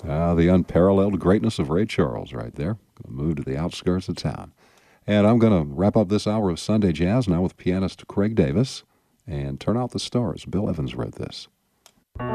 The unparalleled greatness of Ray Charles right there. Going to move to the outskirts of town. And I'm going to wrap up this hour of Sunday Jazz now with pianist Craig Davis. And Turn Out the Stars. Bill Evans wrote this.